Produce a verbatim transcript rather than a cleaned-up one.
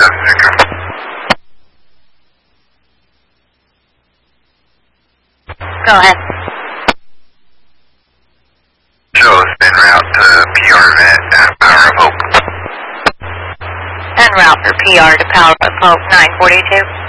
Go ahead. Shows en route to P R event at Power of Hope. En route for P R to Power of Hope nine forty-two.